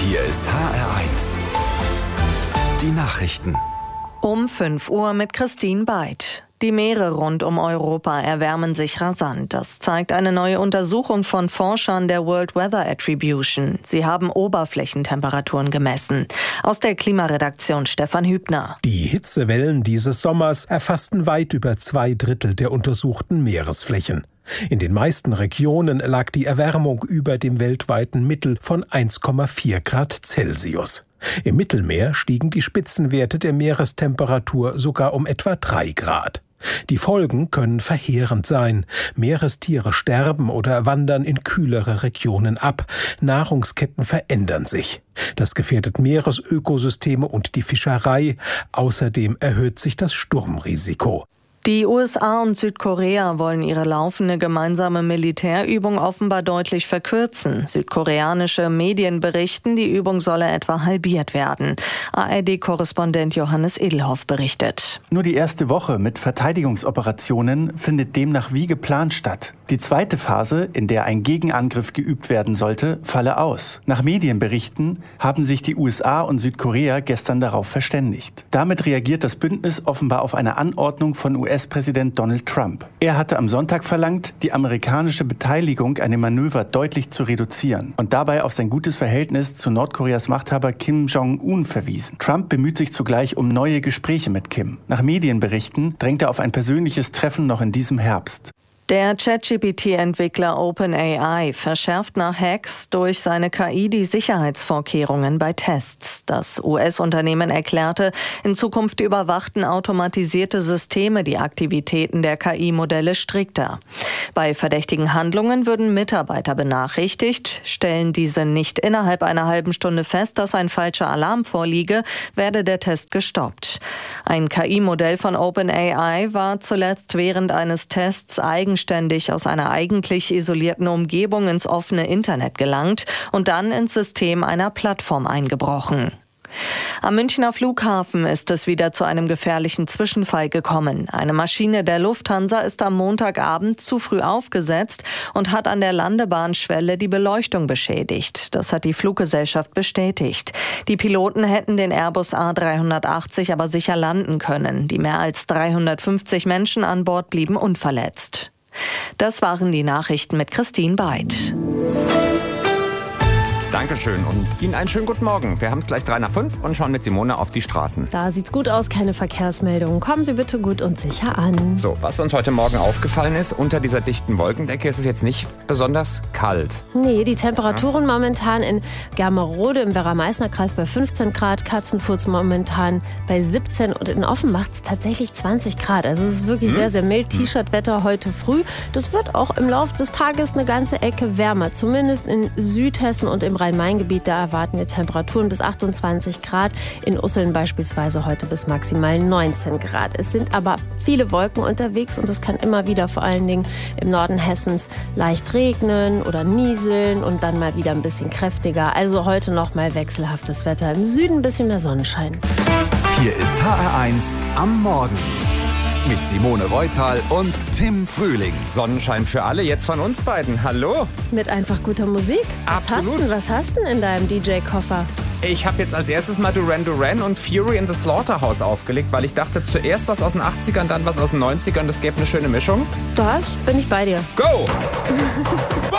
Hier ist HR1. Die Nachrichten. Um 5 Uhr mit Christine Beid. Die Meere rund um Europa erwärmen sich rasant. Das zeigt eine neue Untersuchung von Forschern der World Weather Attribution. Sie haben Oberflächentemperaturen gemessen. Aus der Klimaredaktion Stefan Hübner. Die Hitzewellen dieses Sommers erfassten weit über 2/3 der untersuchten Meeresflächen. In den meisten Regionen lag die Erwärmung über dem weltweiten Mittel von 1,4 Grad Celsius. Im Mittelmeer stiegen die Spitzenwerte der Meerestemperatur sogar um etwa 3 Grad. Die Folgen können verheerend sein. Meerestiere sterben oder wandern in kühlere Regionen ab. Nahrungsketten verändern sich. Das gefährdet Meeresökosysteme und die Fischerei. Außerdem erhöht sich das Sturmrisiko. Die USA und Südkorea wollen ihre laufende gemeinsame Militärübung offenbar deutlich verkürzen. Südkoreanische Medien berichten, die Übung solle etwa halbiert werden. ARD-Korrespondent Johannes Edelhoff berichtet. Nur die erste Woche mit Verteidigungsoperationen findet demnach wie geplant statt. Die zweite Phase, in der ein Gegenangriff geübt werden sollte, falle aus. Nach Medienberichten haben sich die USA und Südkorea gestern darauf verständigt. Damit reagiert das Bündnis offenbar auf eine Anordnung von US-Präsident Donald Trump. Er hatte am Sonntag verlangt, die amerikanische Beteiligung an dem Manöver deutlich zu reduzieren und dabei auf sein gutes Verhältnis zu Nordkoreas Machthaber Kim Jong-un verwiesen. Trump bemüht sich zugleich um neue Gespräche mit Kim. Nach Medienberichten drängt er auf ein persönliches Treffen noch in diesem Herbst. Der ChatGPT-Entwickler OpenAI verschärft nach Hacks durch seine KI die Sicherheitsvorkehrungen bei Tests. Das US-Unternehmen erklärte, in Zukunft überwachten automatisierte Systeme die Aktivitäten der KI-Modelle strikter. Bei verdächtigen Handlungen würden Mitarbeiter benachrichtigt. Stellen diese nicht innerhalb einer halben Stunde fest, dass ein falscher Alarm vorliege, werde der Test gestoppt. Ein KI-Modell von OpenAI war zuletzt während eines Tests eigenständig aus einer eigentlich isolierten Umgebung ins offene Internet gelangt und dann ins System einer Plattform eingebrochen. Am Münchner Flughafen ist es wieder zu einem gefährlichen Zwischenfall gekommen. Eine Maschine der Lufthansa ist am Montagabend zu früh aufgesetzt und hat an der Landebahnschwelle die Beleuchtung beschädigt. Das hat die Fluggesellschaft bestätigt. Die Piloten hätten den Airbus A380 aber sicher landen können. Die mehr als 350 Menschen an Bord blieben unverletzt. Das waren die Nachrichten mit Christine Beid. Dankeschön und Ihnen einen schönen guten Morgen. Wir haben es gleich 3:05 und schauen mit Simone auf die Straßen. Da sieht's gut aus, keine Verkehrsmeldungen. Kommen Sie bitte gut und sicher an. So, was uns heute Morgen aufgefallen ist, unter dieser dichten Wolkendecke ist es jetzt nicht besonders kalt. Nee, die Temperaturen momentan in Germerode im Werra-Meißner-Kreis bei 15 Grad, Katzenfurz momentan bei 17 und in Offenbach tatsächlich 20 Grad. Also es ist wirklich sehr, sehr mild. T-Shirt-Wetter heute früh. Das wird auch im Laufe des Tages eine ganze Ecke wärmer. Zumindest in Südhessen und im Rhein-Main-Gebiet, da erwarten wir Temperaturen bis 28 Grad. In Usseln beispielsweise heute bis maximal 19 Grad. Es sind aber viele Wolken unterwegs und es kann immer wieder vor allen Dingen im Norden Hessens leicht regnen oder nieseln und dann mal wieder ein bisschen kräftiger. Also heute noch mal wechselhaftes Wetter. Im Süden ein bisschen mehr Sonnenschein. Hier ist HR1 am Morgen. Mit Simone Reutal und Tim Frühling. Sonnenschein für alle, jetzt von uns beiden. Hallo. Mit einfach guter Musik. Absolut. Was hast du denn in deinem DJ-Koffer? Ich habe jetzt als erstes mal Duran Duran und Fury in the Slaughterhouse aufgelegt, weil ich dachte, zuerst was aus den 80ern, dann was aus den 90ern. Das gäbe eine schöne Mischung. Das bin ich bei dir. Go!